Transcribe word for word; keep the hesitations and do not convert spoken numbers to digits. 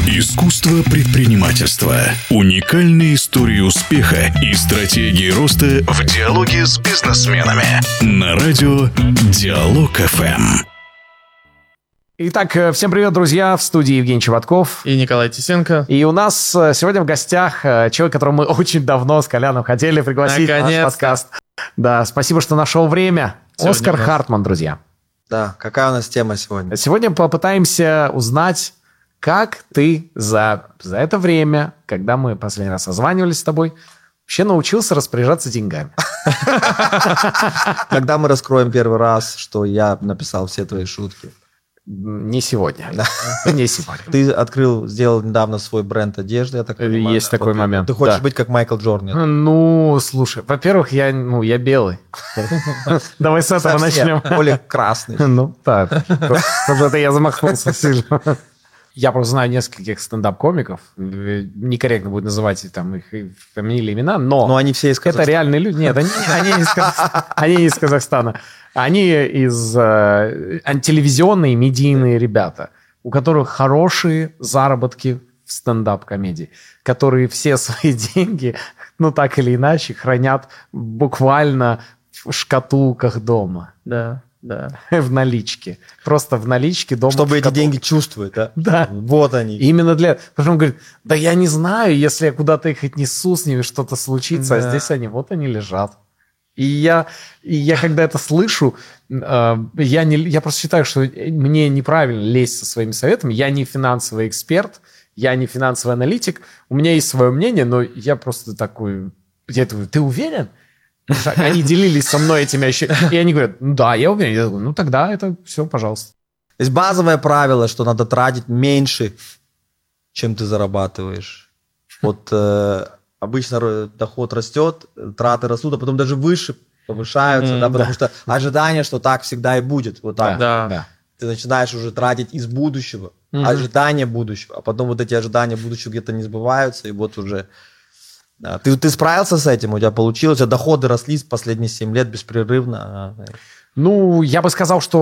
Искусство предпринимательства. Уникальные истории успеха и стратегии роста в диалоге с бизнесменами. На радио Диалог эф эм. Итак, всем привет, друзья! В студии Евгений Чеботков и Николай Тисенко. И у нас сегодня в гостях человек, которого мы очень давно с Коляном хотели пригласить в наш подкаст. Да, спасибо, что нашел время. Сегодня Оскар Хартман, друзья. Да, какая у нас тема сегодня? Сегодня попытаемся узнать, как ты за, за это время, когда мы последний раз созванивались с тобой, вообще научился распоряжаться деньгами. Когда мы раскроем первый раз, что я написал все твои шутки? Не сегодня. Не сегодня. Ты открыл, сделал недавно свой бренд одежды, я так понимаю. Есть такой момент. Ты хочешь быть как Майкл Джордан? Ну, слушай, во-первых, я, ну, я белый. Давай с этого начнем. Более красный. Ну, так. Просто я замахнулся сильно. Я просто знаю нескольких стендап-комиков. Некорректно будет называть там их фамилии, имена, но... Но они все из Казахстана. Это реальные люди. Нет, они, они, не, из Казахстана. они не из Казахстана. Они из э, телевизионные, медийные ребята, у которых хорошие заработки в стендап-комедии, которые все свои деньги, ну так или иначе, хранят буквально в шкатулках дома. Да. Да. В наличке. Просто в наличке дома. Чтобы эти деньги чувствовать, да? Да. Вот они. Именно для... Потому что он говорит, да я не знаю, если я куда-то их отнесу, с ними что-то случится, да. А здесь они, вот они лежат. И я, и я когда это слышу, э, я, не, я просто считаю, что мне неправильно лезть со своими советами. Я не финансовый эксперт, я не финансовый аналитик. У меня есть свое мнение, но я просто такой... Я говорю, ты уверен? Они делились со мной этими ощущениями. И они говорят, ну да, я уверен. Я говорю, ну тогда это все, пожалуйста. Есть базовое правило, что надо тратить меньше, чем ты зарабатываешь. Вот э, обычно доход растет, траты растут, а потом даже выше повышаются, mm, да, потому да. что ожидание, что так всегда и будет. Вот так. Да, да. Ты начинаешь уже тратить из будущего, mm-hmm. ожидания будущего, а потом вот эти ожидания будущего где-то не сбываются, и вот уже... Да. Ты, ты справился с этим? У тебя получилось? У тебя доходы росли последние семь лет беспрерывно? Ну, я бы сказал, что